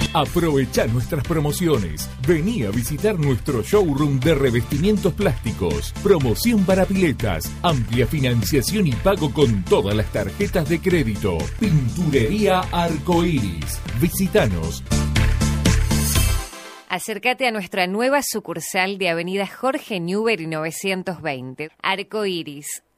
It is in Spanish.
Aprovecha nuestras promociones. Vení a visitar nuestro showroom de revestimientos plásticos. Promoción para piletas. Amplia financiación y pago con todas las tarjetas de crédito. Pinturería Arcoiris. Visítanos. Acércate a nuestra nueva sucursal de Avenida Jorge Newbery 920. Arcoiris,